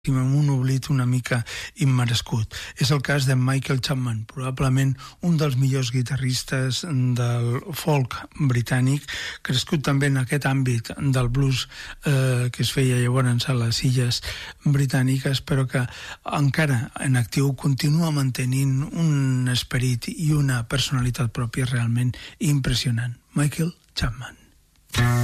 amb un oblit una mica immerescut. És el cas de Michael Chapman, probablement un dels millors guitarristes del folk britànic, crescut també en aquest àmbit del blues que es feia llavors a les illes britàniques, però que encara en actiu continua mantenint un esperit i una personalitat pròpia realment impressionant. Michael Chapman.